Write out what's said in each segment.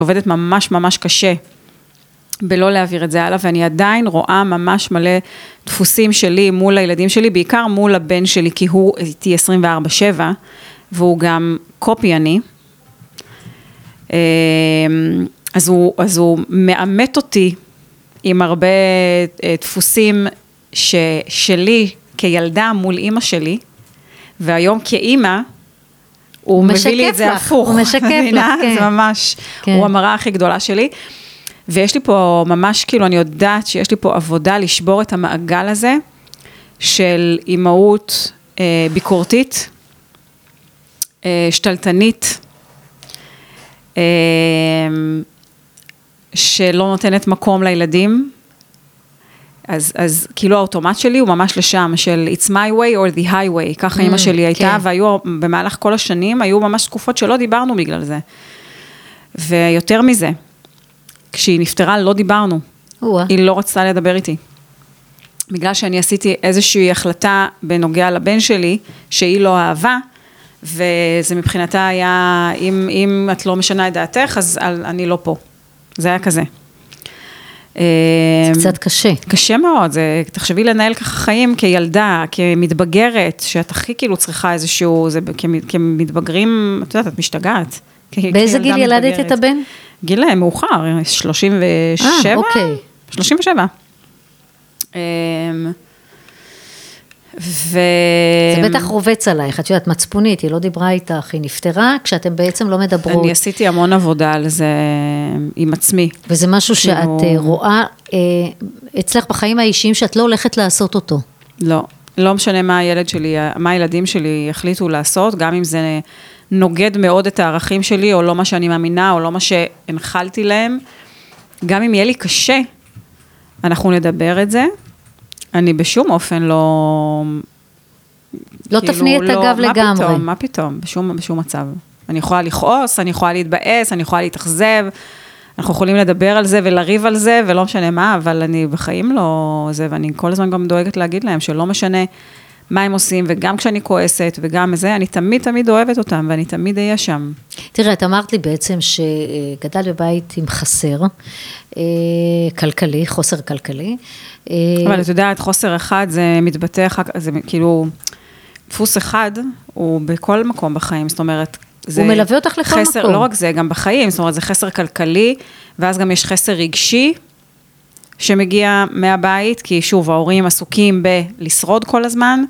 עובדת ממש ממש קשה, בלא להעביר את זה הלאה, ואני עדיין רואה ממש מלא דפוסים שלי מול הילדים שלי, בעיקר מול הבן שלי, כי הוא איתי 24/7, והוא גם קופייני, אז הוא מאמת אותי עם הרבה דפוסים שלי כילדה מול אמא שלי, והיום כאמא, הוא מביא לי את זה הפוך. הוא משקף לך, כן. זה ממש, הוא המראה הכי גדולה שלי. ויש לי פה ממש, כאילו, אני יודעת שיש לי פה עבודה לשבור את המעגל הזה, של אימהות ביקורתית, שתלטנית, שלא נותנת מקום לילדים, אז כאילו האוטומט שלי הוא ממש לשם, של it's my way or the highway, ככה אמא שלי הייתה, והיו במהלך כל השנים, היו ממש תקופות שלא דיברנו בגלל זה. ויותר מזה, כשהיא נפטרה לא דיברנו, היא לא רצתה לדבר איתי. בגלל שאני עשיתי איזושהי החלטה בנוגע לבן שלי, שהיא לא אהבה, וזה מבחינתה היה, אם את לא משנה את דעתך, אז אני לא פה. זה היה כזה. זה קצת קשה. קשה מאוד, תחשבי לנהל ככה חיים כילדה, כמתבגרת, שאת הכי כאילו צריכה איזשהו, כמתבגרים, את יודעת, את משתגעת. באיזה גיל ילדת את הבן? גיל מאוחר, 37. אוקיי. 37. זה בטח רובץ עלייך, את יודעת, מצפונית, היא לא דיברה איתך, היא נפטרה, כשאתם בעצם לא מדברות. אני עשיתי המון עבודה על זה עם עצמי. וזה משהו שאת רואה אצלך בחיים האישיים, שאת לא הולכת לעשות אותו. לא משנה מה הילדים שלי החליטו לעשות, גם אם זה נוגד מאוד את הערכים שלי, או לא מה שאני מאמינה, או לא מה שהנחלתי להם, גם אם יהיה לי קשה, אנחנו נדבר את זה, אני בשום אופן לא תפני את הגב לגמרי. מה פתאום, בשום מצב. אני יכולה לכעוס, אני יכולה להתבאס, אני יכולה להתאכזב, אנחנו יכולים לדבר על זה ולריב על זה, ולא משנה מה, אבל אני בחיים לא זה, ואני כל הזמן גם דואגת להגיד להם, שלא משנה מה הם עושים, וגם כשאני כועסת, וגם זה, אני תמיד אוהבת אותם, ואני תמיד אהיה שם. תראה, את אמרת לי בעצם שגדל בבית עם חסר כלכלי, חוסר כלכלי. אבל את יודעת, חוסר אחד זה מתבטא, זה כאילו, דפוס אחד הוא בכל מקום בחיים, זאת אומרת, הוא מלווה אותך לכל מקום. לא רק זה, גם בחיים, זאת אומרת, זה חסר כלכלי, ואז גם יש חסר רגשי, שמגיע מהבית, כי שוב, ההורים עסוקים בלשרוד כל הזמן,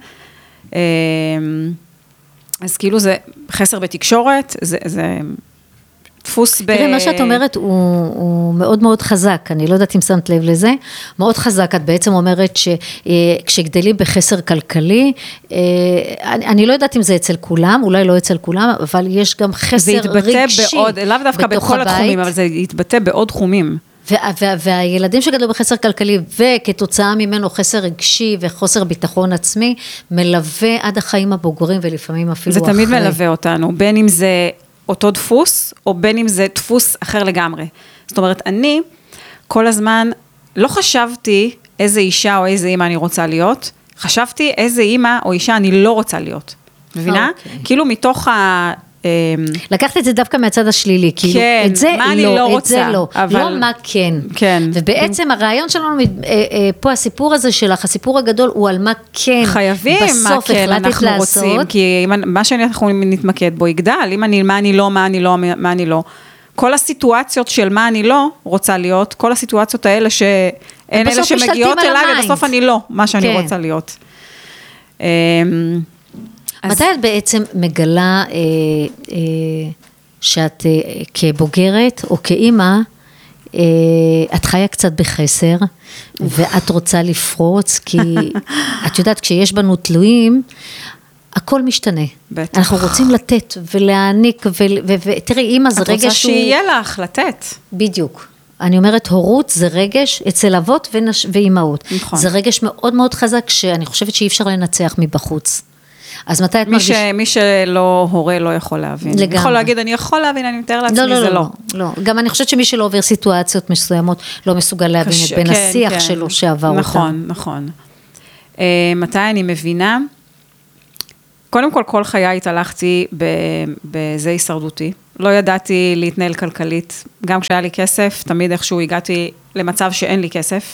אז כאילו זה חסר בתקשורת, זה דפוס תראי, מה שאת אומרת הוא מאוד מאוד חזק, אני לא יודעת אם שמת לב לזה, מאוד חזק, את בעצם אומרת שכשגדלים בחסר כלכלי, אני לא יודעת אם זה אצל כולם, אולי לא אצל כולם, אבל יש גם חסר רגשי בתוך הבית. לאו דווקא בכל התחומים, אבל זה יתבטא בעוד תחומים. והילדים שגדלו בחסר כלכלי, וכתוצאה ממנו חסר רגשי וחוסר ביטחון עצמי, מלווה עד החיים הבוגרים, ולפעמים אפילו אחרי. זה תמיד מלווה אותנו, בין אם זה אותו דפוס, או בין אם זה דפוס אחר לגמרי. זאת אומרת, אני כל הזמן לא חשבתי איזה אישה או איזה אימא אני רוצה להיות, חשבתי איזה אימא או אישה אני לא רוצה להיות. מבינה? כאילו מתוך לקחת את זה דווקא מהצד השלילי, כאילו, כן, את זה לא, את זה לא, לא מה כן. כן. ובעצם הרעיון שלנו, פה הסיפור הזה שלך, הסיפור הגדול הוא על מה כן, חייבים מה כן אנחנו רוצים, כי מה שאנחנו נתמקד בו יגדל, מה אני לא, כל הסיטואציות של מה אני לא רוצה להיות, כל הסיטואציות האלה שהן אלה שמגיעות אליי, ובסוף אני לא, מה שאני רוצה להיות. מתי את בעצם מגלה שאת כבוגרת או כאימא, את חיה קצת בחסר, ואת רוצה לפרוץ, כי את יודעת, כשיש בנו תלויים, הכל משתנה. בטח. אנחנו רוצים לתת ולהעניק, ותראי, אימא זה רגש שהוא... את רוצה שיהיה לך לתת. בדיוק. אני אומרת, הורות זה רגש אצל אבות ואימהות. נכון. זה רגש מאוד מאוד חזק, שאני חושבת שאי אפשר לנצח מבחוץ. אז מתי את מרגיש? מי שלא הורה לא יכול להבין. לגמרי. יכול להגיד, אני יכול להבין, אני מתאר לעצמי, זה לא. לא. גם אני חושבת שמי שלא עובר סיטואציות מסוימות, לא מסוגל להבין את בין השיח שלו שעבר אותה. נכון. מתי אני מבינה? קודם כל חיי התהלכתי בזה הישרדותי. לא ידעתי להתנהל כלכלית. גם כשהיה לי כסף, תמיד איכשהו הגעתי למצב שאין לי כסף.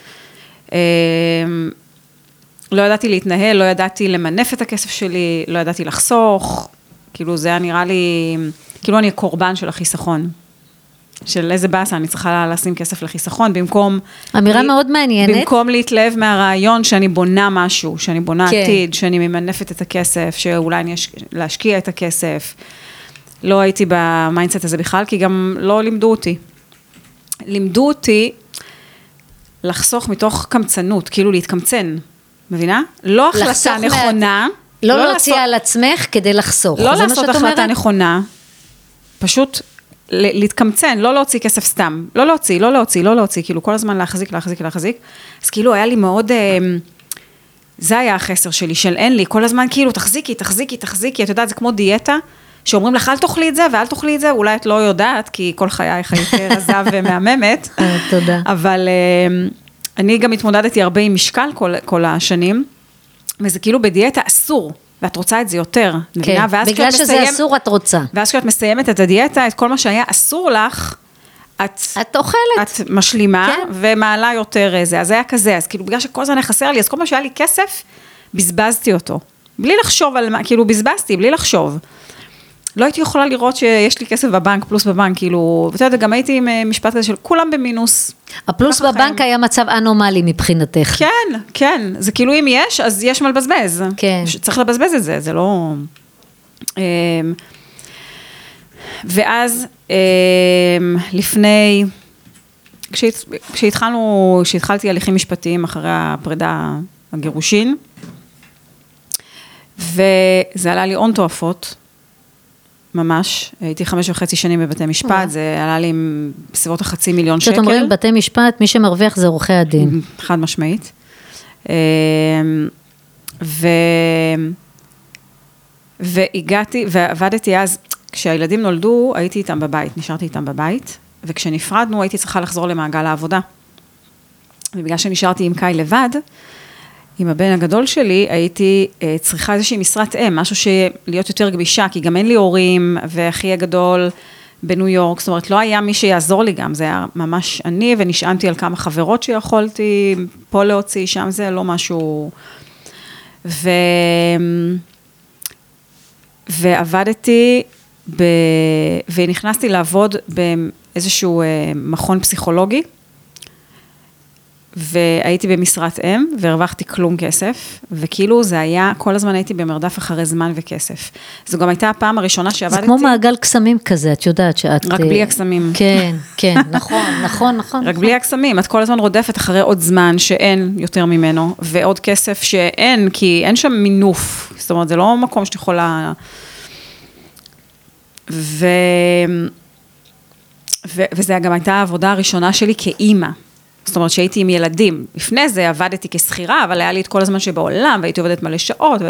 לא ידעתי להתנהל, לא ידעתי למנף את הכסף שלי, לא ידעתי לחסוך. כאילו זה היה נראה לי, כאילו אני קורבן של החיסכון. של איזה באסה, אני צריכה לשים כסף לחיסכון, במקום... אמירה מאוד מעניינת. במקום להתלהב מהרעיון שאני בונה משהו, שאני בונה עתיד, שאני ממנפת את הכסף, שאולי אני להשקיע את הכסף. לא הייתי במיינדסט הזה בכלל, כי גם לא לימדו אותי. לימדו אותי לחסוך מתוך קמצנות, כאילו להתקמצן, מבינה? לא החלטה נכונה. לא להוציא על עצמך כדי לחסוך. לא לעשות החלטה נכונה, פשוט... להתקמצן, לא להוציא כסף סתם, לא להוציא, כאילו כל הזמן להחזיק, אז כאילו היה לי מאוד, זה היה החסר שלי, של אין לי, כל הזמן כאילו תחזיקי, את יודעת, זה כמו דיאטה, שאומרים לך אל תאכלי את זה, ואל תאכלי את זה, אולי את לא יודעת, כי כל חייך יותר רזה ומהממת, תודה. אבל אני גם התמודדתי הרבה עם משקל כל השנים, וזה כאילו בדיאטה אסור, ואת רוצה את זה יותר, כן, בגלל שזה אסור את רוצה. ואז כשאת מסיימת את הדיאטה, את כל מה שהיה אסור לך, את אוכלת. את משלימה, כן. ומעלה יותר זה, אז היה כזה, אז כאילו בגלל שכל זה חסר לי, אז כל מה שהיה לי כסף, בזבזתי אותו. בלי לחשוב על מה, כאילו בזבזתי, בלי לחשוב. לא הייתי יכולה לראות שיש לי כסף בבנק, פלוס בבנק, כאילו, ואתה יודע, גם הייתי עם משפט כזה של כולם במינוס. הפלוס בבנק היה מצב אנומלי מבחינתך. כן, כן, זה כאילו אם יש, אז יש מה לבזבז. כן. צריך לבזבז את זה, זה לא... ואז לפני, כשהתחלתי הליכים משפטיים אחרי הפרידה הגירושין, וזה עלה לי הון תועפות, ממש, הייתי 5.5 שנים בבתי משפט, זה עלה לי בסביבות 500,000 שקל. כשאת אומרים בתי משפט, מי שמרוויח זה עורכי הדין. חד משמעית. והגעתי, ועבדתי אז, כשהילדים נולדו, הייתי איתם בבית, נשארתי איתם בבית, וכשנפרדנו הייתי צריכה לחזור למעגל העבודה. ובגלל שנשארתי עם קאי לבד, עם הבן הגדול שלי, הייתי צריכה איזושהי משרת משהו להיות יותר גבישה, כי גם אין לי הורים, ואחי הגדול בניו יורק, זאת אומרת, לא היה מי שיעזור לי גם, זה היה ממש אני, ונשענתי על כמה חברות שיכולתי, פה להוציא, שם זה לא משהו, ועבדתי, ונכנסתי לעבוד באיזשהו מכון פסיכולוגי, והייתי במשרת והרווחתי כלום כסף, וכאילו זה היה, כל הזמן הייתי במרדף אחרי זמן וכסף. זו גם הייתה הפעם הראשונה שעבדתי. זה כמו מעגל קסמים כזה, את יודעת שאת... רק בלי הקסמים. כן, כן, נכון. רק בלי הקסמים, את כל הזמן רודפת אחרי עוד זמן שאין יותר ממנו, ועוד כסף שאין, כי אין שם מינוף, זאת אומרת, זה לא מקום שאת יכולה... וזה גם הייתה העבודה הראשונה שלי כאימא. זאת אומרת שהייתי עם ילדים. לפני זה עבדתי כסחירה, אבל היה לי את כל הזמן שבעולם, והייתי עובדת מלא שעות,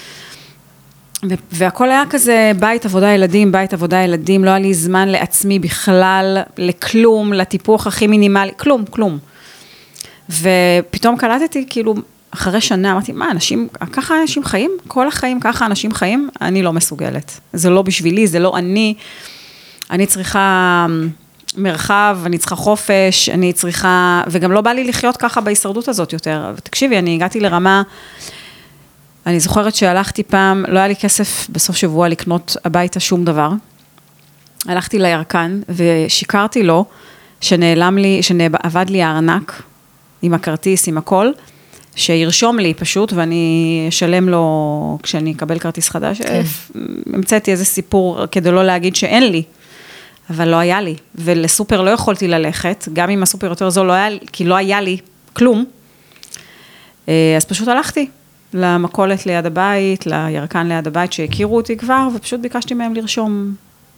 והכל היה כזה בית עבודה ילדים, לא היה לי זמן לעצמי בכלל, לכלום, לטיפוח הכי מינימלי, כלום. ופתאום קלטתי, כאילו, אחרי שנה, אמרתי, מה, ככה אנשים חיים? כל החיים ככה אנשים חיים? אני לא מסוגלת. זה לא בשבילי, זה לא אני צריכה... מרחב, אני צריכה חופש, אני צריכה, וגם לא בא לי לחיות ככה בהישרדות הזאת יותר. ותקשיבי, אני הגעתי לרמה, אני זוכרת שהלכתי פעם, לא היה לי כסף בסוף שבוע לקנות הביתה שום דבר. הלכתי לירקן ושיקרתי לו, שעבד לי הארנק, עם הכרטיס, עם הכל, שירשום לי פשוט, ואני אשלם לו כשאני אקבל כרטיס חדש. המצאתי איזה סיפור כדי לא להגיד שאין לי. אבל לא היה לי, ולסופר לא יכולתי ללכת, גם אם הסופר יותר זול לא היה לי, כי לא היה לי כלום, אז פשוט הלכתי למכולת ליד הבית, לירקן ליד הבית שהכירו אותי כבר, ופשוט ביקשתי מהם לרשום.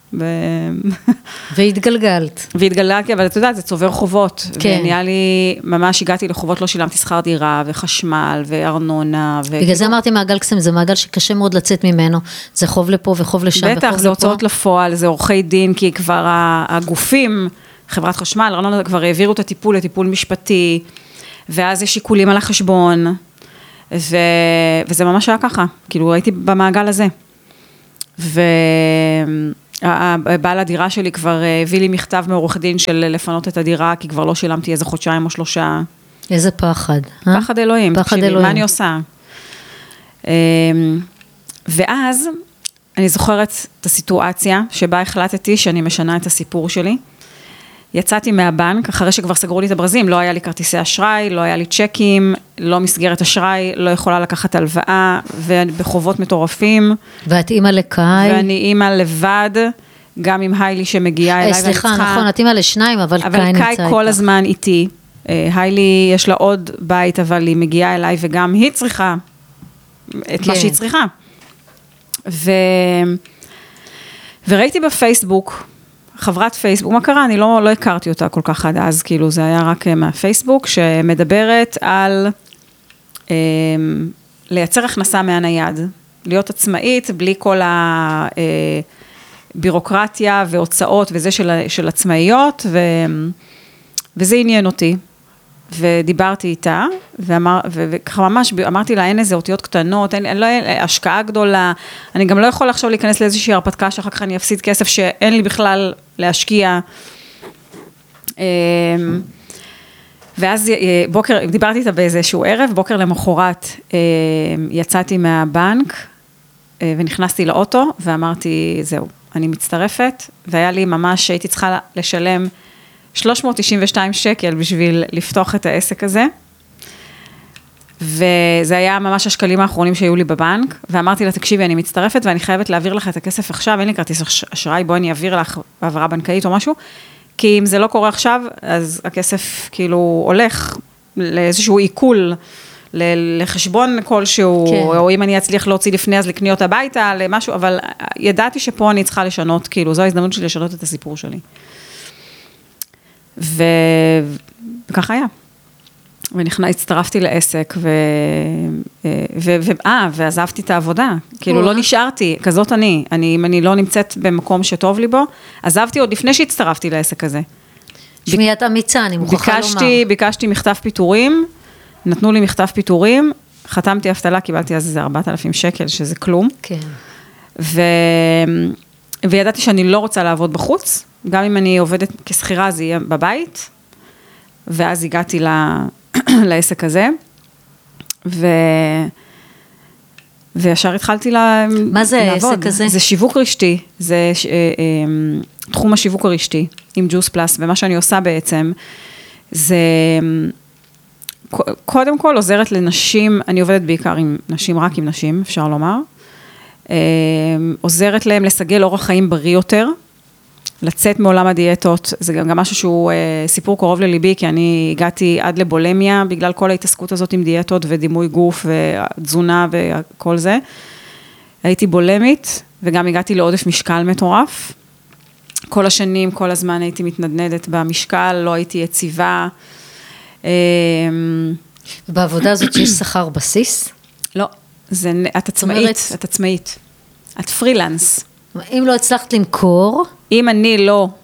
והתגלגלת, אבל את יודעת, זה צובר חובות, ונהיה לי, ממש הגעתי לחובות, לא שילמתי שכר דירה, וחשמל, וארנונה, בגלל זה אמרתי מעגל קסם, זה מעגל שקשה מאוד לצאת ממנו, זה חוב לפה וחוב לשם, בטח, זה הוצאות לפועל, זה עורכי דין, כי כבר הגופים, חברת חשמל, ארנונה כבר העבירו את הטיפול לטיפול משפטי, ואז יש שיקולים על החשבון, וזה ממש היה ככה, כאילו הייתי במעגל הזה. ובעל הדירה שלי כבר הביא לי מכתב מעורך דין של לפנות את הדירה, כי כבר לא שילמתי איזה חודשיים או 3. איזה פחד. פחד אלוהים, תקשיבי, מה אני עושה? ואז אני זוכרת את הסיטואציה שבה החלטתי שאני משנה את הסיפור שלי. יצאתי מהבנק, אחרי שכבר סגרו לי את הברזים, לא היה לי כרטיסי אשראי, לא היה לי צ'קים, לא מסגרת אשראי, לא יכולה לקחת הלוואה, ובחובות מטורפים. ואת אימא לקאי. ואני אימא לבד, גם עם היילי שמגיעה אליי. סליחה, נכון, את אימא לשניים, אבל קאי נמצא איתך. אבל קאי כל הזמן איתי. היילי יש לה עוד בית, אבל היא מגיעה אליי, וגם היא צריכה את מה שהיא צריכה. וראיתי בפייסבוק, חברת פייסבוק, מה קרה? אני לא הכרתי אותה כל כך עד אז, כאילו זה היה רק מהפייסבוק, שמדברת על לייצר הכנסה מהנייד, להיות עצמאית, בלי כל הבירוקרטיה והוצאות וזה של עצמאיות, וזה עניין אותי. ודיברתי איתה, וככה ממש אמרתי לה, אין איזה אותיות קטנות, אין השקעה גדולה, אני גם לא יכולה עכשיו להיכנס לאיזושהי הרפתקה, שאחר כך אני אפסיד כסף שאין לי בכלל להשקיע. ואז בוקר, דיברתי איתה באיזשהו ערב, בוקר למחרת, יצאתי מהבנק, ונכנסתי לאוטו, ואמרתי, זהו, אני מצטרפת, והיה לי ממש, הייתי צריכה לשלם 392 שקל בשביל לפתוח את העסק הזה, וזה היה ממש השקלים האחרונים שהיו לי בבנק, ואמרתי לה, תקשיבי, אני מצטרפת, ואני חייבת להעביר לך את הכסף עכשיו, אין לי כרטיס אשראי, בואי אני אעביר לך העברה בנקאית או משהו, כי אם זה לא קורה עכשיו, אז הכסף כאילו הולך לאיזשהו עיכול, לחשבון כלשהו, כן. או אם אני אצליח להוציא לפני, אז לקניות הביתה, למשהו, אבל ידעתי שפה אני צריכה לשנות, כאילו, זו ההזדמנות שלי לשנות את הסיפור שלי. וככה היה. הצטרפתי לעסק, ועזבתי את העבודה. כאילו לא נשארתי, כזאת אם אני לא נמצאת במקום שטוב לי בו, עזבתי עוד לפני שהצטרפתי לעסק הזה. שמיעת אמיצה, אני מוכרחה לומר. ביקשתי מכתב פיטורים, נתנו לי מכתב פיטורים, חתמתי אבטלה, קיבלתי אז איזה 4,000 שקל, שזה כלום. כן. וידעתי שאני לא רוצה לעבוד בחוץ, גם אם אני עובדת כשכירה, זה יהיה בבית, ואז הגעתי לעסק הזה, וישר התחלתי לעבוד. מה זה העסק הזה? זה שיווק רשתי, זה תחום השיווק הרשתי, עם ג'וס פלאס, ומה שאני עושה בעצם, זה קודם כל עוזרת לנשים, אני עובדת בעיקר עם נשים, רק עם נשים, אפשר לומר, עוזרת להם לסגל אורח חיים בריא יותר, לצאת מעולם הדיאטות, זה גם משהו שהוא סיפור קרוב לליבי, כי אני הגעתי עד לבולמיה, בגלל כל ההתעסקות הזאת עם דיאטות ודימוי גוף ותזונה וכל זה. הייתי בולמית, וגם הגעתי לעודף משקל מטורף. כל השנים, כל הזמן הייתי מתנדנדת במשקל, לא הייתי יציבה. בעבודה הזאת יש שכר בסיס? לא, את עצמאית, את פרילנס. אם לא הצלחת למכור, אם אני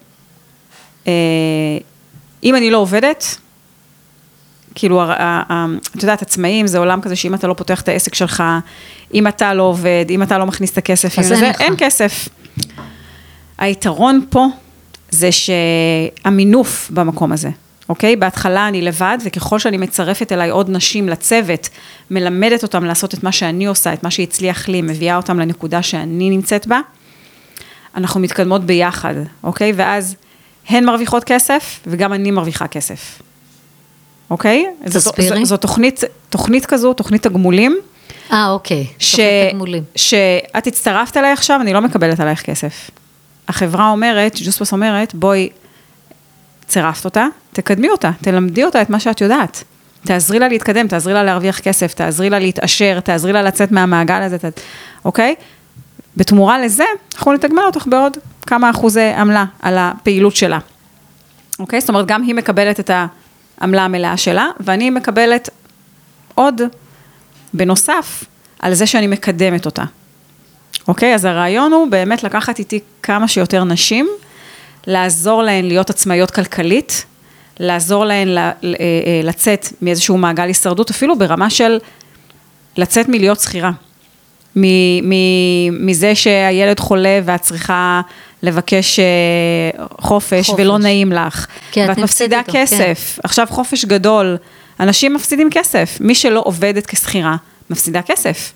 לא עובדת, כאילו, את יודעת, עצמאים זה עולם כזה שאם אתה לא פותח את העסק שלך, אם אתה לא עובד, אם אתה לא מכניס את הכסף, אין כסף. היתרון פה זה שהמינוף במקום הזה, אוקיי? בהתחלה אני לבד, וככל שאני מצרפת אליי עוד נשים לצוות, מלמדת אותם לעשות את מה שאני עושה, את מה שהצליח לי, מביאה אותם לנקודה שאני נמצאת בה, אנחנו מתקדמות ביחד, אוקיי? ואז הן מרוויחות כסף, וגם אני מרוויחה כסף. אוקיי? תסבירי. זו תוכנית כזו, תוכנית תגמולים. אוקיי, תוכנית תגמולים. שאת הצטרפת עליי עכשיו, אני לא מקבלת עלייך כסף. החברה אומרת, ג'וס פלאס אומרת, בואי, צירפת אותה, תקדמי אותה, תלמדי אותה את מה שאת יודעת. תעזרי לה להתקדם, תעזרי לה להרוויח כסף, תעזרי לה להתעשר, תעזרי לה לצאת מהמעגל הזה, אוקיי? בתמורה לזה, אנחנו נתגמל אותך בעוד כמה אחוזי עמלה על הפעילות שלה. אוקיי? זאת אומרת, גם היא מקבלת את העמלה המלאה שלה, ואני מקבלת עוד בנוסף על זה שאני מקדמת אותה. אוקיי? אז הרעיון הוא באמת לקחת איתי כמה שיותר נשים, לעזור להן להיות עצמאיות כלכלית, לעזור להן לצאת מאיזשהו מעגל הישרדות, אפילו ברמה של לצאת מלהיות שכירה. מזה שהילד חולה ואת צריכה לבקש חופש ולא נעים לך. ואת מפסידה כסף. עכשיו חופש גדול, אנשים מפסידים כסף. מי שלא עובדת כשכירה, מפסידה כסף.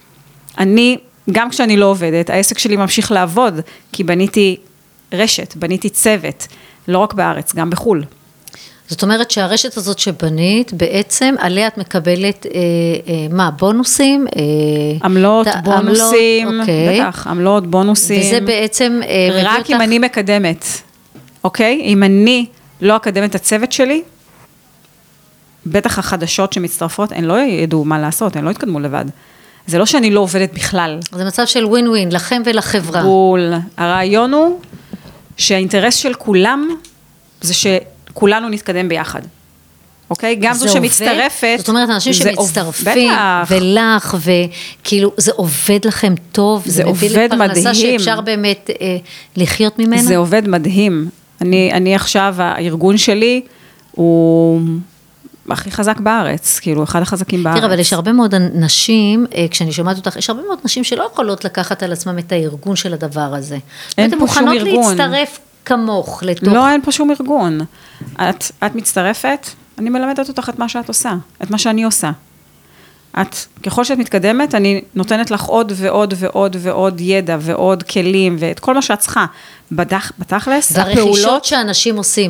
גם כשאני לא עובדת, העסק שלי ממשיך לעבוד, כי בניתי רשת, בניתי צוות, לא רק בארץ, גם בחול. זאת אומרת שהרשת הזאת שבנית, בעצם עליה את מקבלת, בונוסים? עמלות, בונוסים, בטח, עמלות, בונוסים. וזה בעצם רק אם אני מקדמת, אוקיי? אם אני לא אקדם את הצוות שלי, בטח החדשות שמצטרפות, הן לא ידעו מה לעשות, הן לא יתקדמו לבד. זה לא שאני לא עובדת בכלל. זה מצב של ווין ווין, לכם ולחברה. בול. הרעיון הוא שהאינטרס של כולם, זה שכולנו נתקדם ביחד. אוקיי? גם זו שמצטרפת. זאת אומרת, אנשים שמצטרפים, ולך, וכאילו, זה עובד לכם טוב. זה עובד מדהים. שאפשר באמת לחיות ממנה. זה עובד מדהים. אני עכשיו, הארגון שלי, הוא הכי חזק בארץ, כאילו, אחד החזקים בארץ. תראה, אבל יש הרבה מאוד נשים, כשאני שומעת אותך, יש הרבה מאוד נשים שלא יכולות לקחת על עצמם את הארגון של הדבר הזה. אין פה שום ארגון. מוכנות להצטרף כמוך לתוך... לא, אין פה שום ארגון. את מצטרפת, אני מלמדת אותך את מה שאת עושה, את מה שאני עושה. ככל שאת מתקדמת, אני נותנת לך עוד ועוד ועוד ועוד ידע ועוד כלים, ואת כל מה שאת צריכה. בתכלס, והרכישות שאנשים עושים,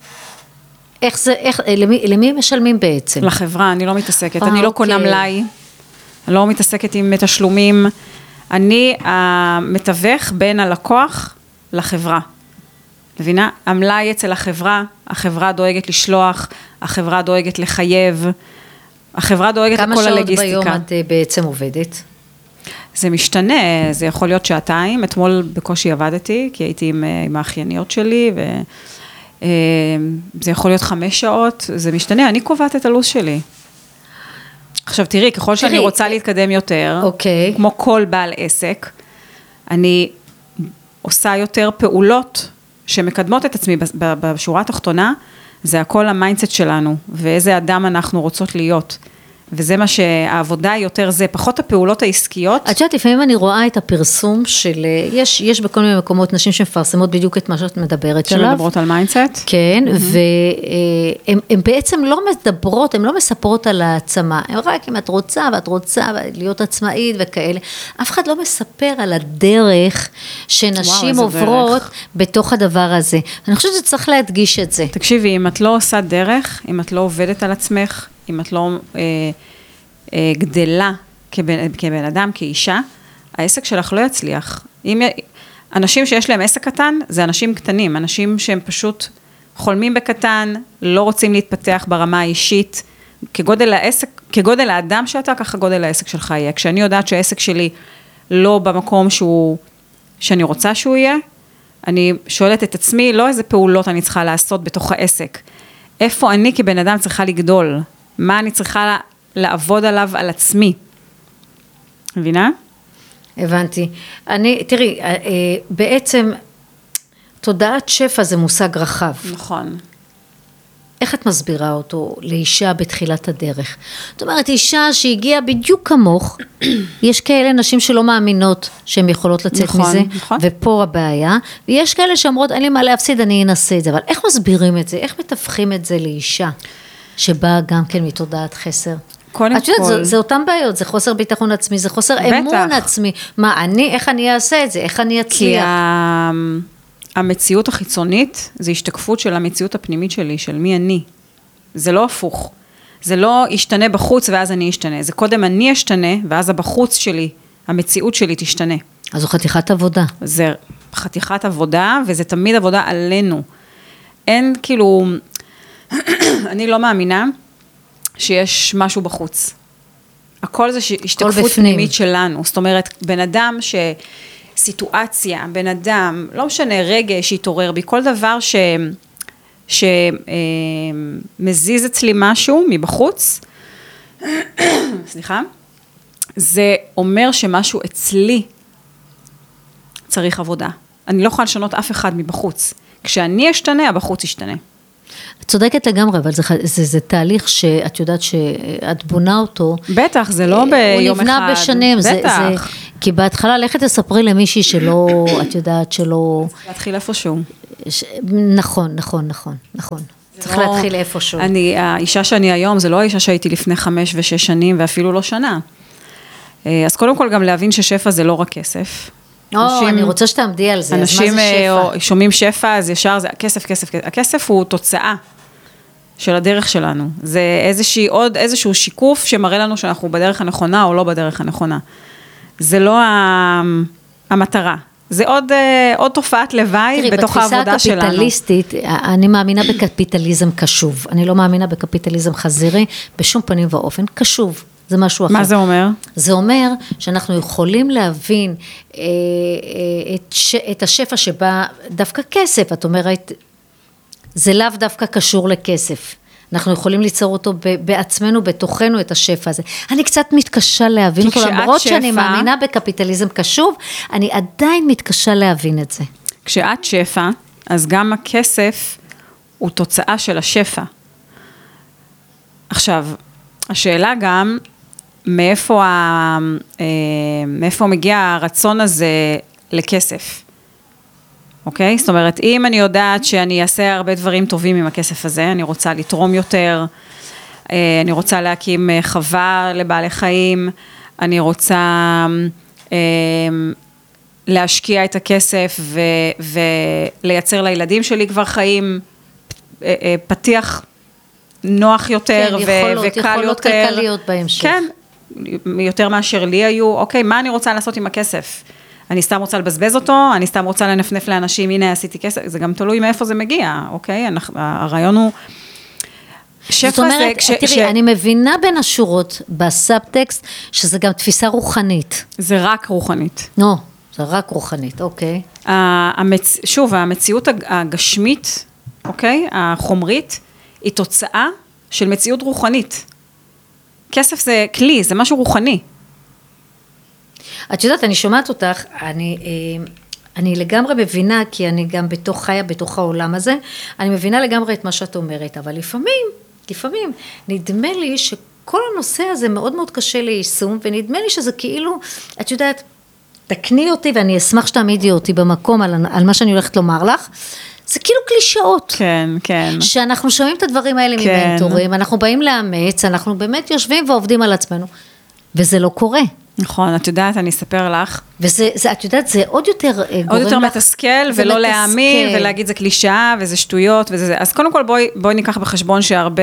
למי משלמים בעצם? לחברה, אני לא מתעסקת, אני לא קונה מלאי, אני לא מתעסקת עם תשלומים, אני המתווך בין הלקוח לחברה. מבינה? המלאי אצל החברה דואגת לשלוח, החברה דואגת לחייב, החברה דואגת לכל הלוגיסטיקה. כמה שעות ביום את בעצם עובדת? זה משתנה, זה יכול להיות 2 אתמול בקושי עבדתי, כי הייתי עם האחייניות שלי, זה יכול להיות 5 שעות, זה משתנה, אני קובעת את הלו"ז שלי. עכשיו תראי, ככל שאני רוצה להתקדם יותר, כמו כל בעל עסק, אני עושה יותר פעולות שמקדמות את עצמי בשורה התחתונה, זה הכל המיינדסט שלנו, ואיזה אדם אנחנו רוצות להיות. וזה מה שהעבודה יותר זה, פחות הפעולות העסקיות. את יודעת, לפעמים אני רואה את הפרסום של, יש בכל מיני מקומות נשים שמפרסמות בדיוק את מה שאת מדברת עליו. שמדברות על מיינדסט. כן, והן בעצם לא מדברות, הן לא מספרות על העצמה, הן רק אם את רוצה ואת רוצה להיות עצמאית וכאלה, אף אחד לא מספר על הדרך שנשים עוברות בתוך הדבר הזה. אני חושבת שצריך להדגיש את זה. תקשיבי, אם את לא עושה דרך, אם את לא עובדת על עצמך, אם את לא גדלה כבן אדם, כאישה, העסק שלך לא יצליח. אנשים שיש להם עסק קטן, זה אנשים קטנים, אנשים שהם פשוט חולמים בקטן, לא רוצים להתפתח ברמה האישית, כגודל האדם שאתה, ככה גודל העסק שלך יהיה. כשאני יודעת שהעסק שלי לא במקום שאני רוצה שהוא יהיה, אני שואלת את עצמי, לא איזה פעולות אני צריכה לעשות בתוך העסק, איפה אני כבן אדם צריכה לגדול, מה אני צריכה לעבוד עליו על עצמי. מבינה? הבנתי. תראי, בעצם, תודעת שפע זה מושג רחב. נכון. איך את מסבירה אותו לאישה בתחילת הדרך? זאת אומרת, אישה שהגיעה בדיוק כמוך, יש כאלה נשים שלא מאמינות שהן יכולות לצאת מזה, ופה הבעיה, ויש כאלה שאומרות, אין לי מה להפסיד, אני אנסה את זה, אבל איך מסבירים את זה? איך מתווכים את זה לאישה, שבאה גם כן מתודעת חסר? קודם את יודעת, זה אותם בעיות, זה חוסר ביטחון עצמי, זה חוסר אמון עצמי. מה, איך אני אעשה את זה? איך אני אצליח? כי המציאות החיצונית, זה השתקפות של המציאות הפנימית שלי, של מי אני. זה לא הפוך. זה לא ישתנה בחוץ ואז אני אשתנה. זה קודם אני אשתנה, ואז הבחוץ שלי, המציאות שלי תשתנה. אז זו חתיכת עבודה. זה חתיכת עבודה, וזה תמיד עבודה עלינו. אין כאילו, אני לא מאמינה שיש משהו בחוץ. הכל זה השתקפות פנימית שלנו. זאת אומרת, בן אדם סיטואציה, בן אדם, לא משנה, רגש שהתעורר בי, כל דבר שמזיז אצלי משהו מבחוץ, סליחה, זה אומר שמשהו אצלי צריך עבודה. אני לא יכולה לשנות אף אחד מבחוץ. כשאני אשתנה, הבחוץ ישתנה. את צודקת לגמרי, אבל זה תהליך שאת יודעת שאת בונה אותו. בטח, זה לא ביום אחד. הוא נבנה בשנים. בטח. כי בהתחלה לכת תספרי למישהי שלא, את יודעת שלא... להתחיל איפשהו. נכון. צריך להתחיל איפשהו. האישה שאני היום, זה לא האישה שהייתי לפני 5 ו6 שנים, ואפילו לא שנה. אז קודם כל גם להבין ששפע זה לא רק כסף. אני רוצה שתעמדי על זה, אז מה זה שפע? אנשים שומעים שפע, אז ישר זה כסף. הכסף הוא תוצאה של הדרך שלנו. זה עוד איזשהו שיקוף שמראה לנו שאנחנו בדרך הנכונה או לא בדרך הנכונה. זה לא המטרה. זה עוד תופעת לוואי בתוך העבודה שלנו. בתפיסה הקפיטליסטית, אני מאמינה בקפיטליזם קשוב. אני לא מאמינה בקפיטליזם חזירי, בשום פנים ואופן, קשוב. זה משהו אחר. מה זה אומר? זה אומר שאנחנו יכולים להבין את השפע שבה דווקא כסף, את אומרת, זה לאו דווקא קשור לכסף. אנחנו יכולים ליצור אותו בעצמנו, בתוכנו, את השפע הזה. אני קצת מתקשה להבין אותו, למרות שאני מאמינה בקפיטליזם קשוב, אני עדיין מתקשה להבין את זה. כשאת שפע, אז גם הכסף הוא תוצאה של השפע. עכשיו, השאלה גם, מאיפה מגיע הרצון הזה לכסף? אוקיי? זאת אומרת, אם אני יודעת שאני אעשה הרבה דברים טובים עם הכסף הזה, אני רוצה לתרום יותר, אני רוצה להקים חווה לבעלי חיים, אני רוצה להשקיע את הכסף ולייצר לילדים שלי כבר חיים, פתיח נוח יותר וקל יותר. כלכליות בהמשך. כן, יותר מאשר לי היו, אוקיי, מה אני רוצה לעשות עם הכסף? אני סתם רוצה לבזבז אותו, אני סתם רוצה לנפנף לאנשים, הנה עשיתי כסף, זה גם תלוי מאיפה זה מגיע, אוקיי? הרעיון הוא... זאת אומרת, תראי, אני מבינה בין השורות בסאבטקסט, שזה גם תפיסה רוחנית. זה רק רוחנית. לא, זה רק רוחנית, אוקיי. שוב, המציאות הגשמית, אוקיי? החומרית, היא תוצאה של מציאות רוחנית. כסף זה כלי, זה משהו רוחני. את יודעת, אני שומעת אותך, אני לגמרי מבינה, כי אני גם חיה בתוך העולם הזה, אני מבינה לגמרי את מה שאת אומרת, אבל לפעמים, נדמה לי שכל הנושא הזה מאוד מאוד קשה ליישום, ונדמה לי שזה כאילו, את יודעת, תקני אותי, ואני אשמח שתעמידי אותי במקום על מה שאני הולכת לומר לך, זה כאילו קלישאות. כן, כן. שאנחנו שומעים את הדברים האלה ממנטורים, אנחנו באים לאמץ, אנחנו באמת יושבים ועובדים על עצמנו, וזה לא קורה. נכון, את יודעת, אני אספר לך. וזה, את יודעת, זה עוד יותר גורם לך. עוד יותר מתסכל, ולא להאמין, ולהגיד זה קלישאה, וזה שטויות, וזה זה. אז קודם כל בואי ניקח בחשבון שהרבה,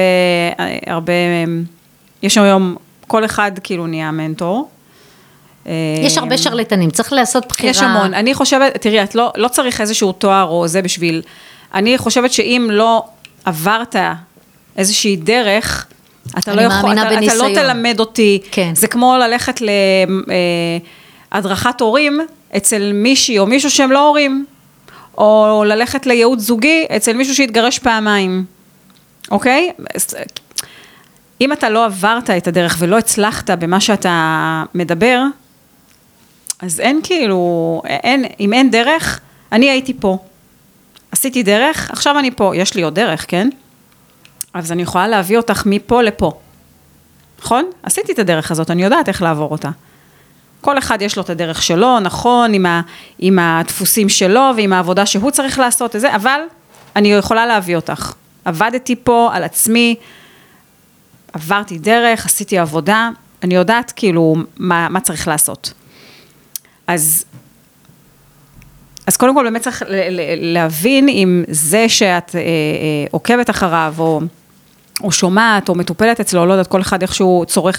יש היום, כל אחד כאילו נהיה מנטור. יש הרבה שרלטנים, צריך לעשות בחירה. יש המון, אני חושבת, תראי, את לא צריך איזשהו תואר או זה בשביל, אני חושבת שאם לא עברת איזושהי דרך, אתה לא תלמד אותי, זה כמו ללכת להדרכת הורים אצל מישהי או מישהו שהם לא הורים, או ללכת לייעוץ זוגי אצל מישהו שהתגרש פעמיים, אוקיי? אם אתה לא עברת את הדרך ולא הצלחת במה שאתה מדבר, אז אין כאילו, אם אין דרך, אני הייתי פה, עשיתי דרך, עכשיו אני פה, יש לי עוד דרך, כן? אז אני יכולה להביא אותך מפה לפה. נכון? עשיתי את הדרך הזאת, אני יודעת איך לעבור אותה. כל אחד יש לו את הדרך שלו, נכון, עם הדפוסים שלו, ועם העבודה שהוא צריך לעשות את זה, אבל אני יכולה להביא אותך. עבדתי פה על עצמי, עברתי דרך, עשיתי עבודה, אני יודעת כאילו מה צריך לעשות. אז קודם כל באמת צריך להבין אם זה שאת עוקבת אחריו, או שומעת, או מטופלת אצלו, לא יודעת, כל אחד איכשהו צורך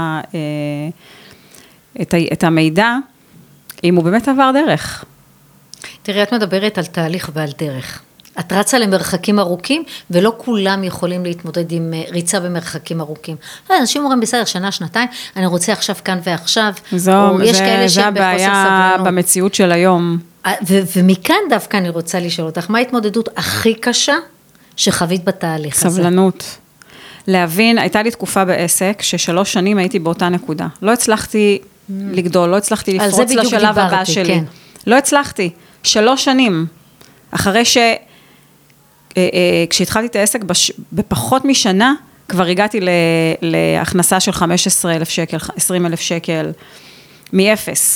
את המידע, אם הוא באמת עבר דרך. תראי, את מדברת על תהליך ועל דרך. את רצה למרחקים ארוכים, ולא כולם יכולים להתמודד עם ריצה במרחקים ארוכים. אנשים אומרים בסדר, שנה, שנתיים, אני רוצה עכשיו כאן ועכשיו, זה הבעיה במציאות של היום. ומכאן דווקא אני רוצה לשאול אותך, מה ההתמודדות הכי קשה שחווית בתהליך הזה? סבלנות. להבין, הייתה לי תקופה בעסק, ש3 שנים הייתי באותה נקודה. לא הצלחתי לגדול, לא הצלחתי לפרוץ לשלב הבא שלי. לא הצלחתי. 3 שנים. אחרי כשהתחלתי את העסק בפחות משנה, כבר הגעתי להכנסה של 15,000 שקל, 20,000 שקל, מאפס.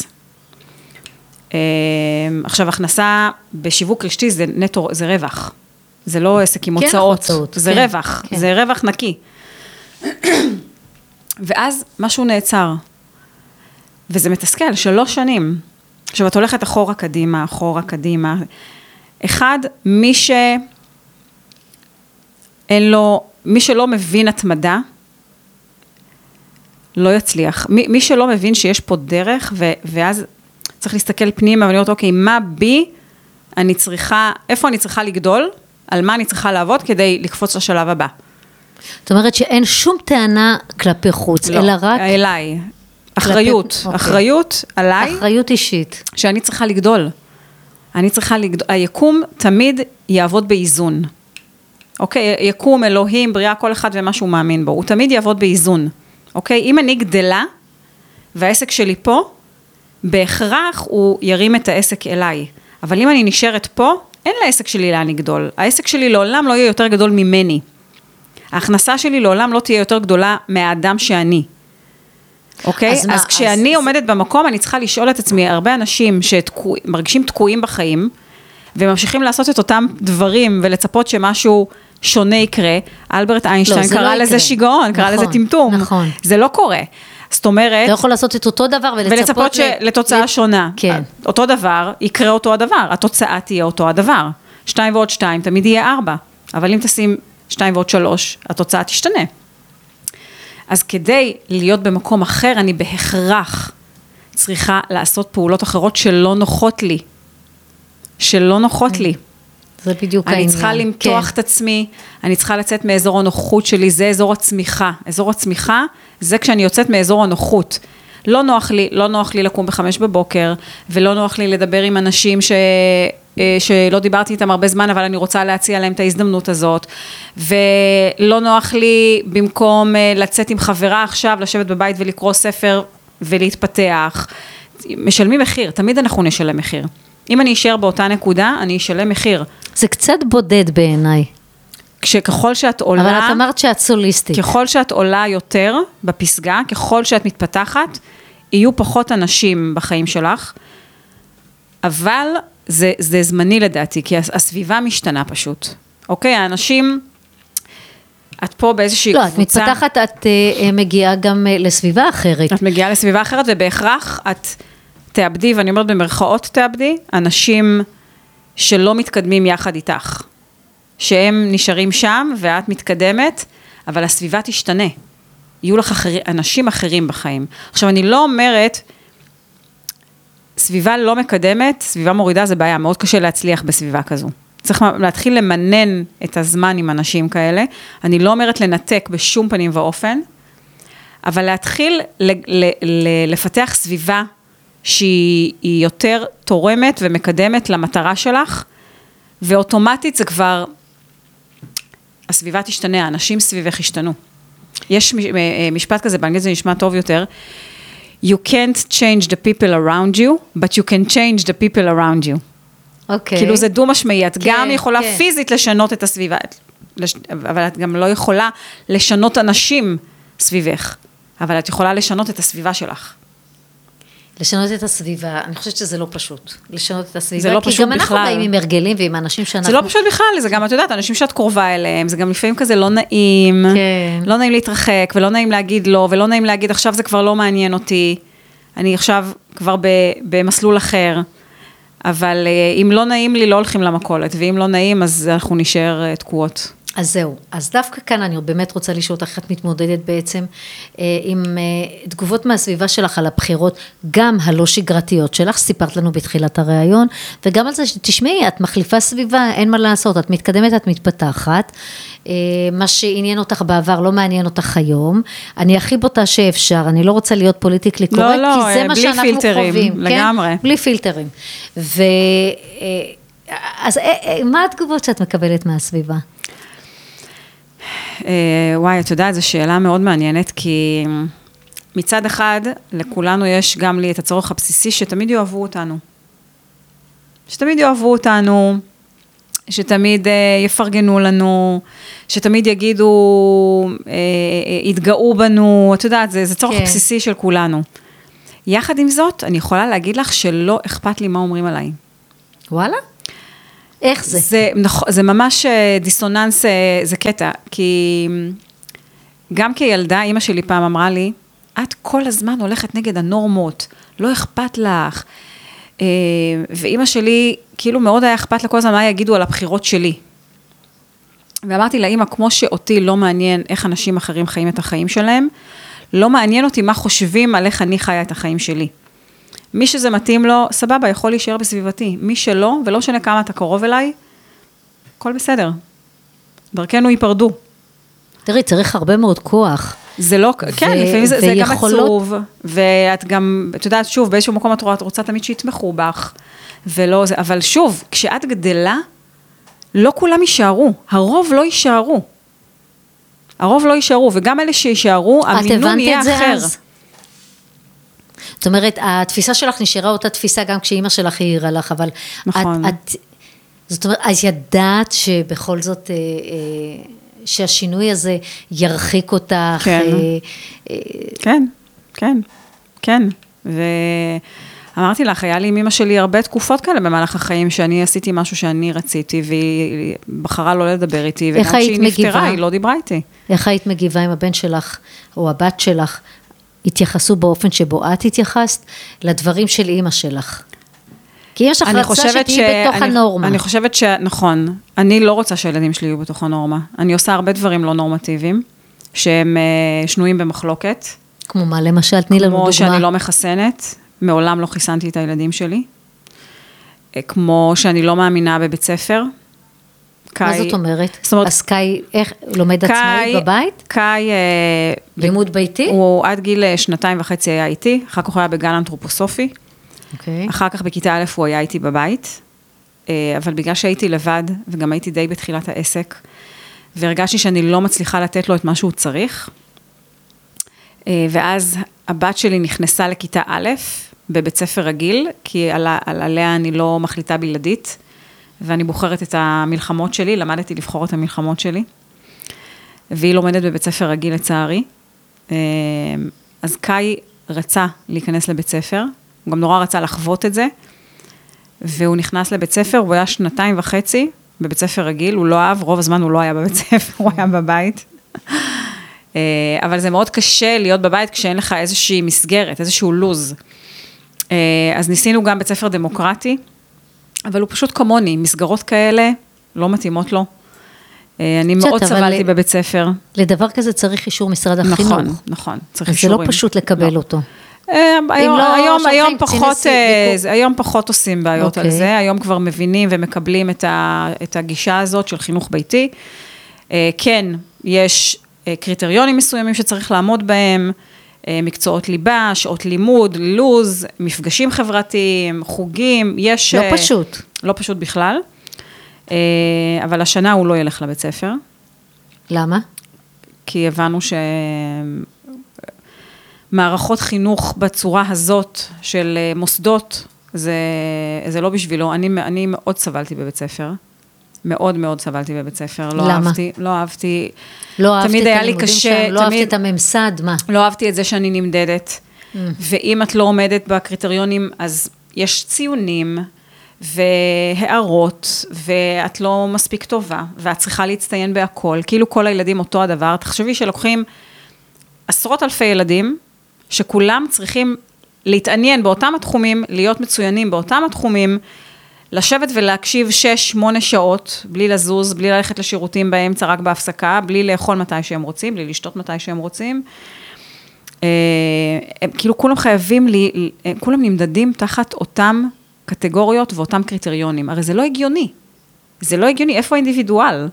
עכשיו, הכנסה בשיווק רשתי זה נטו, זה רווח. זה לא עסק עם הוצאות, זה רווח, זה רווח נקי. ואז משהו נעצר. וזה מתסכל, 3 שנים. עכשיו, את הולכת אחורה קדימה. אחד, מי שלא מבין התמדה, לא יצליח. מי שלא מבין שיש פה דרך, ואז צריך להסתכל פנימה ולראות, אוקיי, מה בי איפה אני צריכה לגדול, על מה אני צריכה לעבוד כדי לקפוץ לשלב הבא. זאת אומרת שאין שום טענה כלפי חוץ, לא, אלא רק... אליי. אחריות עליי. אחריות אישית. שאני צריכה לגדול. היקום תמיד יעבוד באיזון. אוקיי, יקום, אלוהים, בריאה, כל אחד ומה שהוא מאמין בו. הוא תמיד יעבוד באיזון. אוקיי, אם אני גדלה, והעסק שלי פה, בהכרח הוא ירים את העסק אליי. אבל אם אני נשארת פה, אין לעסק שלי לאן לגדול. העסק שלי לעולם לא יהיה יותר גדול ממני. ההכנסה שלי לעולם לא תהיה יותר גדולה מהאדם שאני. אוקיי? אז כשאני עומדת במקום, אני צריכה לשאול את עצמי, הרבה אנשים שמרגישים תקועים בחיים, וממשיכים לעשות את אותם דברים, ולצפות שמשהו שונה יקרה, אלברט איינשטיין קרא לזה שיגעון, קרא לזה טמטום. נכון. זה לא קורה. זאת אומרת... אתה יכול לעשות את אותו דבר ולצפות לתוצאה שונה. כן. אותו דבר, יקרה אותו הדבר. התוצאה תהיה אותו הדבר. 2 ועוד 2 תמיד יהיה 4. אבל אם תשים 2 ועוד 3, התוצאה תשתנה. אז כדי להיות במקום אחר, אני בהכרח צריכה לעשות פעולות אחרות שלא נוחות לי. שלא נוחות לי. זה בדיוק העניין. אני צריכה למתוח את עצמי, אני צריכה לצאת מאזור הנוחות שלי, זה אזור הצמיחה. אזור הצמיחה זה כשאני יוצאת מאזור הנוחות. לא נוח לי לקום ב5 בבוקר, ולא נוח לי לדבר עם אנשים שלא דיברתי איתם הרבה זמן, אבל אני רוצה להציע להם את ההזדמנות הזאת, ולא נוח לי במקום לצאת עם חברה עכשיו, לשבת בבית ולקרוא ספר ולהתפתח. משלמים מחיר, תמיד אנחנו נשלם מחיר. אם אני אשאר באותה נקודה, אני אשלם מחיר. זה קצת בודד בעיניי. ככל שאת עולה... אבל את אמרת שאת סוליסטית. ככל שאת עולה יותר בפסגה, ככל שאת מתפתחת, יהיו פחות אנשים בחיים שלך, אבל זה זמני לדעתי, כי הסביבה משתנה פשוט. אוקיי, האנשים, את פה באיזושהי קבוצה... לא, את מתפתחת, את מגיעה גם לסביבה אחרת. את מגיעה לסביבה אחרת, ובהכרח את תאבדי, ואני אומרת במרכאות תאבדי, אנשים שלא מתקדמים יחד איתך. שהם נשארים שם, ואת מתקדמת, אבל הסביבה תשתנה. יהיו לך אנשים אחרים בחיים. עכשיו, אני לא אומרת, סביבה לא מקדמת, סביבה מורידה זה בעיה, מאוד קשה להצליח בסביבה כזו. צריך להתחיל למנן את הזמן עם אנשים כאלה. אני לא אומרת לנתק בשום פנים ואופן, אבל להתחיל לפתח סביבה שהיא יותר תורמת ומקדמת למטרה שלך, ואוטומטית זה כבר, הסביבה תשתנה, האנשים סביבך ישתנו. יש משפט כזה, באנגלית זה נשמע טוב יותר, You can't change the people around you, but you can change the people around you. אוקיי. כאילו זה דו משמעי, את גם יכולה פיזית לשנות את הסביבה, אבל את גם לא יכולה לשנות אנשים סביבך, אבל את יכולה לשנות את הסביבה שלך. לשנות את הסביבה, אני חושבת שזה לא פשוט, לשנות את הסביבה, זה לא פשוט בכלל. כי גם אנחנו באים עם הרגלים ועם אנשים שאנחנו... זה לא פשוט בכלל, זה גם, את יודעת, אנשים שאת קרובה אליהם, זה גם לפעמים כזה לא נעים, כן. לא נעים להתרחק, ולא נעים להגיד לא, ולא נעים להגיד, עכשיו זה כבר לא מעניין אותי, אני עכשיו כבר במסלול אחר, אבל אם לא נעים לי, לא הולכים למכולת, ואם לא נעים, אז אנחנו נשאר תקועות. אז זהו, אז דווקא כאן אני באמת רוצה לשאול אותך, את מתמודדת בעצם עם תגובות מהסביבה שלך על הבחירות, גם הלא שגרתיות שלך, סיפרת לנו בתחילת הראיון, וגם על זה שתשמעי, את מחליפה סביבה, אין מה לעשות, את מתקדמת, את מתפתחת, מה שעניין אותך בעבר לא מעניין אותך היום, אני הכי בוטה שאפשר, אני לא רוצה להיות פוליטיקלי קורקט, כי זה מה שאנחנו חווים, לגמרי. כן? בלי פילטרים. אז מה התגובות שאת מקבלת מהסביבה? וואי, את יודעת, זו שאלה מאוד מעניינת, כי מצד אחד, לכולנו יש גם לי את הצורך הבסיסי, שתמיד יאהבו אותנו. שתמיד יפרגנו לנו, שתמיד יגידו, יתגאו בנו, את יודעת, זה צורך בסיסי של כולנו. יחד עם זאת, אני יכולה להגיד לך שלא אכפת לי מה אומרים עליי. וואלה? איך זה? זה ממש דיסוננס, זה קטע, כי גם כילדה, אמא שלי פעם אמרה לי, את כל הזמן הולכת נגד הנורמות, לא אכפת לך. ואמא שלי, כאילו מאוד היה אכפת לה כל הזמן מה יגידו על הבחירות שלי. ואמרתי לה, אמא, כמו שאותי לא מעניין איך אנשים אחרים חיים את החיים שלהם, לא מעניין אותי מה חושבים על איך אני חיה את החיים שלי. מי שזה מתאים לו, סבבה, יכול להישאר בסביבתי. מי שלא, ולא שנה כמה אתה קרוב אליי, הכל בסדר. דרכנו ייפרדו. תראי, צריך הרבה מאוד כוח. זה לא, כן, לפעמים זה גם עצוב, ואת גם, את יודעת, שוב, באיזשהו מקום את רוצה תמיד שיתמכו בך, ולא זה, אבל שוב, כשאת גדלה, לא כולם יישארו, הרוב לא יישארו. הרוב לא יישארו, וגם אלה שישארו, המינון יהיה אחר. זאת אומרת, התפיסה שלך נשארה אותה תפיסה גם כשאימא שלך העירה לך, אבל נכון. זאת אומרת, אז ידעת שבכל זאת, שהשינוי הזה ירחיק אותך. כן, כן, כן, כן. ואמרתי לך, היה לי עם אמא שלי הרבה תקופות כאלה במהלך החיים, שאני עשיתי משהו שאני רציתי, והיא בחרה לא לדבר איתי, וגם כשהיא נפטרה, היא לא דיברה איתי. איך היית מגיבה עם הבן שלך, או הבת שלך, התייחסו באופן שבו את התייחסת, לדברים של אמא שלך? כי יש לך רצה שתהיי בתוך הנורמה. אני חושבת שנכון, אני לא רוצה שהילדים שלי יהיו בתוך הנורמה. אני עושה הרבה דברים לא נורמטיביים, שהם שנויים במחלוקת. כמו מה למשל? תני לנו דוגמה. כמו שאני לא מחסנת, מעולם לא חיסנתי את הילדים שלי. כמו שאני לא מאמינה בבית ספר. מה זאת אומרת? אז קאי, איך, לומד עצמאית בבית? קאי... לימוד ביתי? הוא עד גיל 2.5 היה איתי, אחר כך הוא היה בגן אנתרופוסופי. אחר כך בכיתה א' הוא היה איתי בבית, אבל בגלל שהייתי לבד, וגם הייתי די בתחילת העסק, והרגשתי שאני לא מצליחה לתת לו את מה שהוא צריך, ואז הבת שלי נכנסה לכיתה א', בבית ספר רגיל, כי עליה אני לא מחליטה בלעדית, ואני בוחרת את המלחמות שלי, למדתי לבחור את המלחמות שלי, והיא לומדת בבית ספר רגיל לצערי, אז קאי רצה להיכנס לבית ספר, הוא גם נורא רצה לחוות את זה, והוא נכנס לבית ספר, הוא היה 2.5 בבית ספר רגיל, הוא לא אהב, רוב הזמן הוא לא היה בבית ספר, הוא היה בבית. אבל זה מאוד קשה להיות בבית כשאין לך איזושהי מסגרת, איזשהו לוז. אז ניסינו גם בית ספר דמוקרטי, אבל הוא פשוט כמוני, מסגרות כאלה לא מתאימות לו. אני מאוד סבלתי בבית ספר. לדבר כזה צריך אישור משרד החינוך. נכון, נכון, צריך אישורים. זה לא פשוט לקבל אותו. היום פחות עושים בעיות על זה, היום כבר מבינים ומקבלים את הגישה הזאת של חינוך ביתי. כן, יש קריטריונים מסוימים שצריך לעמוד בהם, מקצועות ליבה, שעות לימוד, לוז, מפגשים חברתיים, חוגים, יש... לא פשוט. לא פשוט בכלל, אבל השנה הוא לא ילך לבית ספר. למה? כי הבנו מערכות חינוך בצורה הזאת של מוסדות, זה לא בשבילו. אני מאוד סבלתי בבית ספר. מאוד מאוד סבלתי בבית ספר. למה? לא אהבתי. לא אהבתי את הלימודים שם, לא אהבתי את הממסד, מה? לא אהבתי את זה שאני נמדדת. ואם את לא עומדת בקריטריונים, אז יש ציונים והערות, ואת לא מספיק טובה, ואת צריכה להצטיין בהכל. כאילו כל הילדים אותו הדבר. תחשבי שלוקחים עשרות אלפי ילדים, שכולם צריכים להתעניין באותם התחומים, להיות מצוינים באותם התחומים, לשבת ולהקשיב 6-8 שעות, בלי לזוז, בלי ללכת לשירותים באמצע, רק בהפסקה, בלי לאכול מתי שהם רוצים, בלי לשתות מתי שהם רוצים. כאילו כולם חייבים, כולם נמדדים תחת אותם קטגוריות ואותם קריטריונים. הרי זה לא הגיוני. זה לא הגיוני. איפה האינדיבידואל?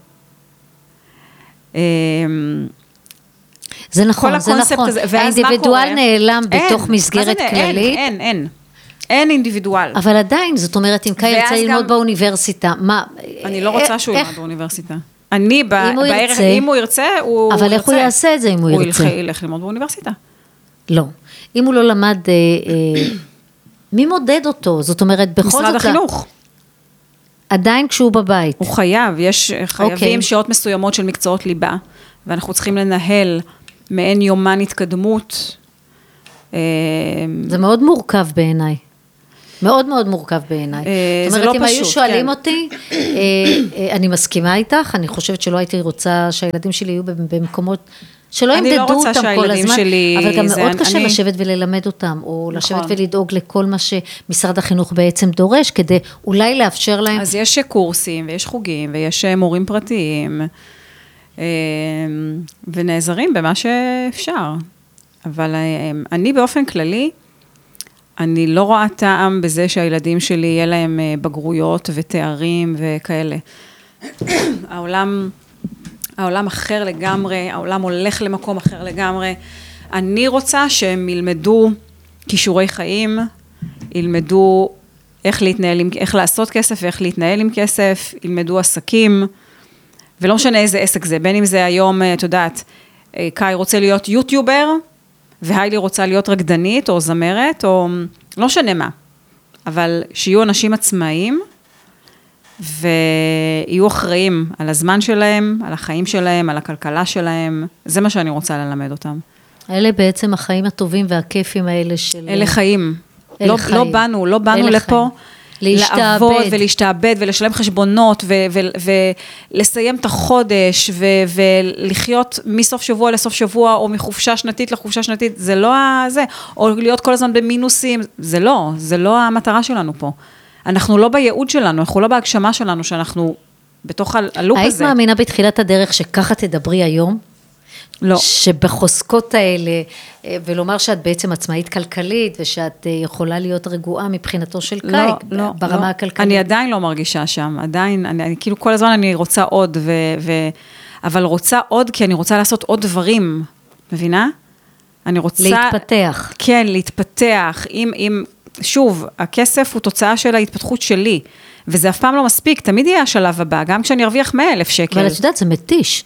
זה נכון, זה נכון. האינדיבידואל נעלם בתוך מסגרת כללית. אין אינדיבידואל. אבל עדיין, זאת אומרת, אם קאי ירצה ללמוד באוניברסיטה, מה... אני לא רוצה שהוא ילמד באוניברסיטה. אני, בערך, אם הוא ירצה, הוא ירצה. אבל איך הוא יעשה את זה אם הוא ירצה? הוא ילך ללמוד באוניברסיטה. לא. אם הוא לא למד, מי מודד אותו? זאת אומרת, בכל זאת... משרד החינוך. עדיין כשהוא בבית. הוא חייב, חייבים שעות מסוימות של מקצועות ליבה, ואנחנו צריכים לנהל מעין יומן התקדמות. זה מאוד מורכב בעיניי. מאוד מאוד מורכב בעיניי. זאת אומרת, אם היו שואלים אותי, אני מסכימה איתך, אני חושבת שלא הייתי רוצה שהילדים שלי יהיו במקומות, שלא ימדדו אותם כל הזמן, אבל גם מאוד קשה לשבת וללמד אותם, או לשבת ולדאוג לכל מה שמשרד החינוך בעצם דורש, כדי אולי לאפשר להם. אז יש קורסים, ויש חוגים, ויש מורים פרטיים, ונעזרים במה שאפשר. אבל אני באופן כללי, אני לא רואה טעם בזה שהילדים שלי יהיה להם בגרויות ותארים וכאלה. העולם אחר לגמרי, העולם הולך למקום אחר לגמרי. אני רוצה שהם ילמדו כישורי חיים, ילמדו איך לעשות כסף ואיך להתנהל עם כסף, ילמדו עסקים, ולא משנה איזה עסק זה, בין אם זה היום, את יודעת, קאי רוצה להיות יוטיובר, והיילי רוצה להיות רקדנית או זמרת, או לא משנה מה, אבל שיהיו אנשים עצמאיים, ויהיו אחראים על הזמן שלהם, על החיים שלהם, על הכלכלה שלהם, זה מה שאני רוצה ללמד אותם. אלה בעצם החיים הטובים והכיפים האלה של... אלה חיים. לא באנו לפה לעבוד ולהשתעבד ולשלם חשבונות ולסיים את החודש ולחיות מסוף שבוע לסוף שבוע או מחופשה שנתית לחופשה שנתית, זה לא זה, או להיות כל הזמן במינוסים, זה לא המטרה שלנו פה. אנחנו לא בייעוד שלנו, אנחנו לא בהגשמה שלנו, שאנחנו בתוך הלופ הזה. היית מאמינה בתחילת הדרך שככה תדברי היום? לא. שבחוזקות האלה, ולומר שאת בעצם עצמאית כלכלית, ושאת יכולה להיות רגועה מבחינתו של קאי, ברמה הכלכלית. אני עדיין לא מרגישה שם, עדיין, אני כאילו כל הזמן אני רוצה עוד, אבל רוצה עוד, כי אני רוצה לעשות עוד דברים, מבינה? אני רוצה... להתפתח. כן, להתפתח, שוב, הכסף הוא תוצאה של ההתפתחות שלי, וזה אף פעם לא מספיק, תמיד יהיה השלב הבא, גם כשאני ארוויח 100,000 שקל. אבל את יודעת, זה מתיש.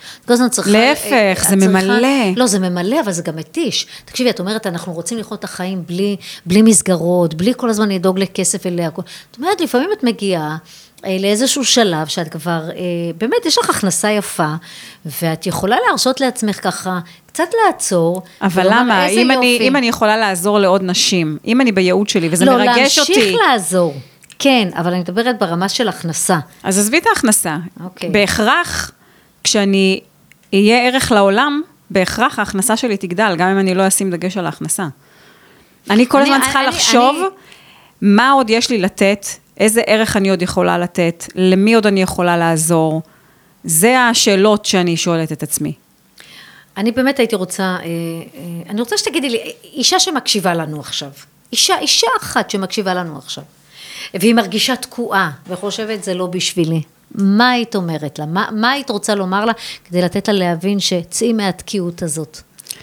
להפך, זה ממלא. לא, זה ממלא, אבל זה גם מתיש. תקשיבי, את אומרת, אנחנו רוצים לחיות את החיים בלי מסגרות, בלי כל הזמן לדאוג לכסף ולהכל. את אומרת, לפעמים את מגיעה לאיזשהו שלב, שאת כבר, באמת, יש לך הכנסה יפה, ואת יכולה להרשות לעצמך ככה, קצת לעצור. אבל למה? אם אני יכולה לעזור לעוד נשים, אם אני בייעוד שלי, וזה מרגש אותי. לא, להמשיך לעזור. כן, אבל אני מדברת ברמה של הכנסה. אז עזבי את ההכנסה. בהכרח, כשאני אהיה ערך לעולם, בהכרח ההכנסה שלי תגדל, גם אם אני לא אשים דגש על ההכנסה. אני כל הזמן צריכה לחשוב, מה עוד יש לי לתת, איזה ערך אני עוד יכולה לתת, למי עוד אני יכולה לעזור. זה השאלות שאני שואלת את עצמי. אני באמת הייתי רוצה, אני רוצה שתגידי לי, אישה שמקשיבה לנו עכשיו, אישה אחת שמקשיבה לנו עכשיו, והיא מרגישה תקועה, וחושבת זה לא בשבילי. מה היית אומרת לה? מה היית רוצה לומר לה, כדי לתת לה להבין שצאי מהתקיעות הזאת?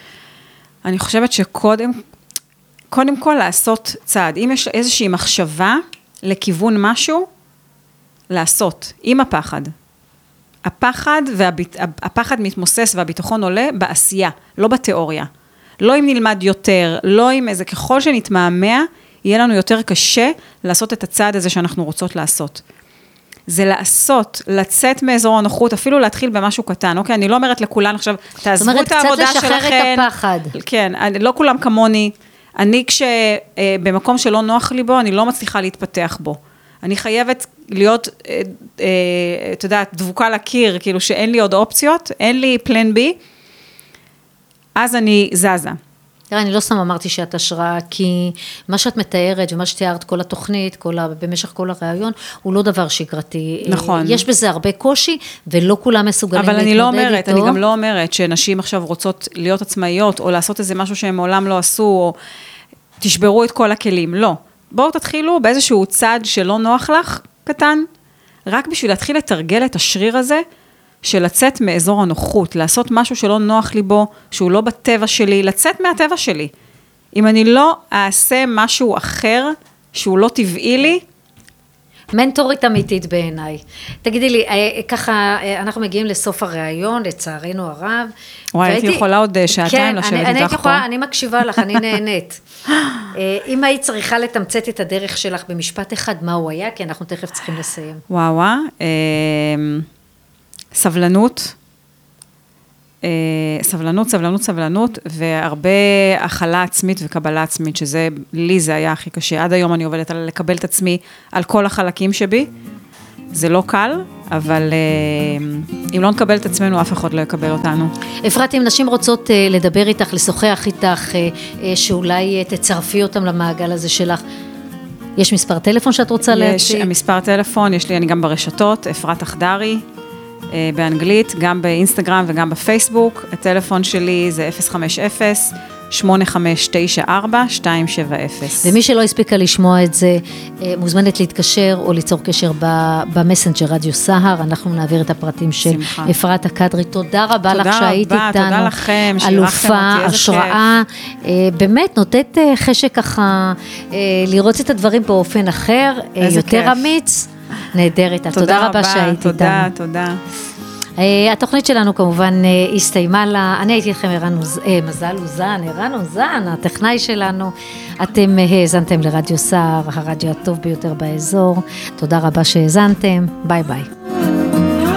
אני חושבת שקודם כל לעשות צעד. אם יש איזושהי מחשבה לכיוון משהו, לעשות, עם הפחד. הפחד מתמוסס והביטחון עולה בעשייה, לא בתיאוריה. לא אם נלמד יותר, לא אם איזה, ככל שנתמהמה, יהיה לנו יותר קשה לעשות את הצעד הזה שאנחנו רוצות לעשות. זה לעשות, לצאת מאזור הנוחות, אפילו להתחיל במשהו קטן, אוקיי? אני לא אומרת לכולן עכשיו, תעזבו את העבודה שלכם. זאת אומרת, קצת לשחרר את הפחד. כן, לא כולם כמוני. אני במקום שלא נוח לי בו, אני לא מצליחה להתפתח בו. אני חייבת להיות, אתה יודעת, דבוקה לקיר, כאילו שאין לי עוד אופציות, אין לי פלן בי, אז אני זזה. תראה, אני לא סתם אמרתי שאת השראה, כי מה שאת מתארת ומה שתיארת כל התוכנית, במשך כל הרעיון, הוא לא דבר שגרתי. נכון. יש בזה הרבה קושי, ולא כולם מסוגלים להתמודד איתו. אבל אני גם לא אומרת שנשים עכשיו רוצות להיות עצמאיות, או לעשות איזה משהו שהם מעולם לא עשו, או תשברו את כל הכלים. לא. בואו תתחילו באיזשהו צעד שלא נוח לך, קטן, רק בשביל להתחיל לתרגל את השריר הזה, של לצאת מאזור הנוחות, לעשות משהו שלא נוח לי בו, שהוא לא בטבע שלי, לצאת מהטבע שלי. אם אני לא אעשה משהו אחר, שהוא לא טבעי לי, מנטורית אמיתית בעיניי. תגידי לי, ככה, אנחנו מגיעים לסוף הראיון, לצערנו הרב. וואי, הייתי יכולה עוד שעתיים לשבת איתך פה. אני מקשיבה לך, אני נהנית. אם היית צריכה לתמצת את הדרך שלך במשפט אחד, מה הוא היה? כי אנחנו תכף צריכים לסיים. וואו, סבלנות, והרבה הכלה עצמית וקבלה עצמית, שזה, לי זה היה הכי קשה. עד היום אני עובדת על לקבל את עצמי על כל החלקים שבי. זה לא קל, אבל אם לא נקבל את עצמנו, אף אחד לא יקבל אותנו. אפרת, אם נשים רוצות לדבר איתך, לשוחח איתך, שאולי תצרפי אותם למעגל הזה שלך, יש מספר טלפון שאת רוצה להציג? יש מספר טלפון, אני גם ברשתות, אפרת אחדרי, באנגלית, גם באינסטגרם וגם בפייסבוק. הטלפון שלי זה 050-8594-270. ומי שלא הספיקה לשמוע את זה, מוזמנת להתקשר או ליצור קשר במסנג'ר רדיו סהר, אנחנו נעביר את הפרטים של אפרת הקדרי. תודה רבה לך שהיית איתנו. תודה לכם, אלופה, השראה, באמת נותנת חשק ככה, לראות את הדברים באופן אחר, יותר אמיץ. נהדרת, תודה רבה שהיית איתנו. תודה. התוכנית שלנו כמובן הסתיימה לה, אני הייתי לכם ערן אוזן, הטכנאי שלנו, אתם האזנתם לרדיו סהר, הרדיו הטוב ביותר באזור, תודה רבה שהאזנתם, ביי ביי.